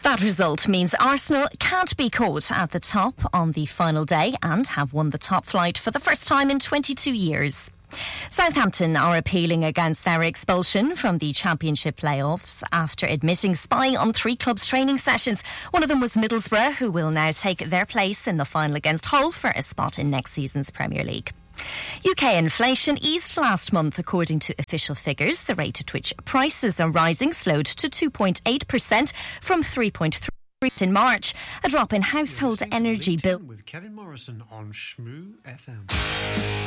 That result means Arsenal can't be caught at the top on the final day and have won the top flight for the first time in 22 years. Southampton are appealing against their expulsion from the Championship playoffs after admitting spying on 3 clubs' training sessions. One of them was Middlesbrough, who will now take their place in the final against Hull for a spot in next season's Premier League. UK inflation eased last month according to official figures. The rate at which prices are rising slowed to 2.8% from 3.3% in March. A drop in household energy bill with Kevin Morrison on Shmoo FM.